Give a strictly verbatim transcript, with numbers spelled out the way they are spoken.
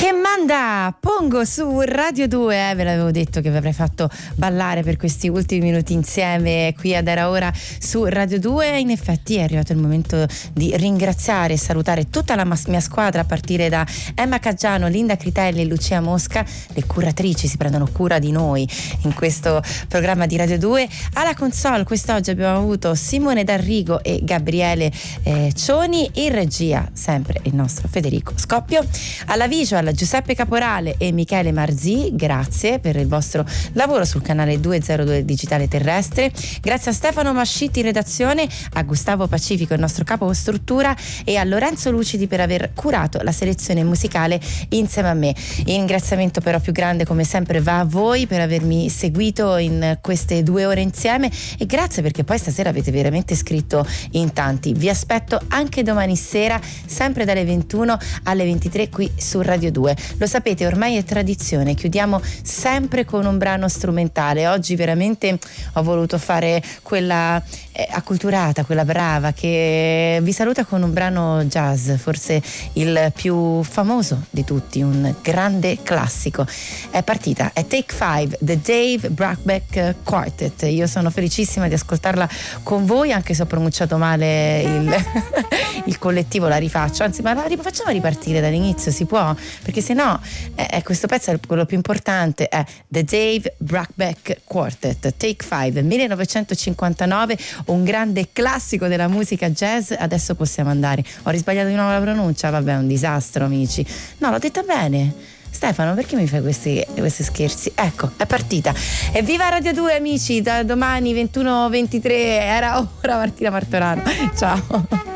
Che manda Pongo su Radio due, eh, ve l'avevo detto che vi avrei fatto ballare per questi ultimi minuti insieme qui ad Era Ora su Radio due. In effetti è arrivato il momento di ringraziare e salutare tutta la mas- mia squadra, a partire da Emma Caggiano, Linda Critelli e Lucia Mosca, le curatrici, si prendono cura di noi in questo programma di Radio due. Alla console quest'oggi abbiamo avuto Simone D'Arrigo e Gabriele eh, Cioni, in regia sempre il nostro Federico Scoppio, alla visual Giuseppe Caporale e Michele Marzì, grazie per il vostro lavoro sul canale duecentodue Digitale Terrestre. Grazie a Stefano Mascitti in redazione, a Gustavo Pacifico il nostro capo struttura e a Lorenzo Lucidi per aver curato la selezione musicale insieme a me. Il ringraziamento però più grande come sempre va a voi per avermi seguito in queste due ore insieme, e grazie perché poi stasera avete veramente scritto in tanti. Vi aspetto anche domani sera sempre dalle ventuno alle ventitré qui su Radio due. Lo sapete, ormai è tradizione, chiudiamo sempre con un brano strumentale. Oggi veramente ho voluto fare quella eh, acculturata, quella brava, che vi saluta con un brano jazz, forse il più famoso di tutti, un grande classico. È partita, è Take Five, The Dave Brubeck Quartet. Io sono felicissima di ascoltarla con voi, anche se ho pronunciato male il, il collettivo, la rifaccio, anzi ma la facciamo ripartire dall'inizio, si può? Perché se no eh, questo pezzo è quello più importante, è The Dave Brubeck Quartet, Take Five, millenovecentocinquantanove, un grande classico della musica jazz. Adesso possiamo andare. Ho risbagliato di nuovo la pronuncia, vabbè, è un disastro, amici. No, l'ho detta bene. Stefano, perché mi fai questi, questi scherzi? Ecco, è partita. Evviva Radio due, amici, da domani ventuno ventitré Era Ora, Martina Martorano. Ciao.